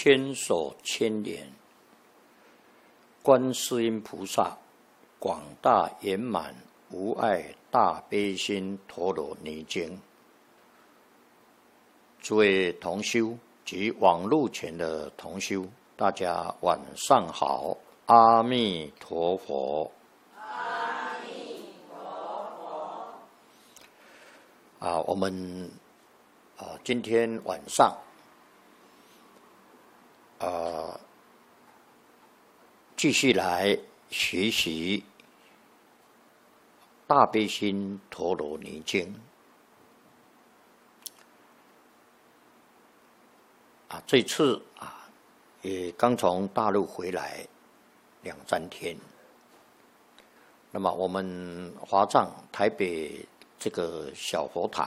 千手千眼，观世音菩萨广大圆满无碍大悲心陀罗尼经。诸位同修及网络前的同修，大家晚上好，阿弥陀佛。 阿弥陀佛。 我们今天晚上继续来学习大悲心陀罗尼经。这次也刚从大陆回来2-3天。那么我们华藏台北这个小佛堂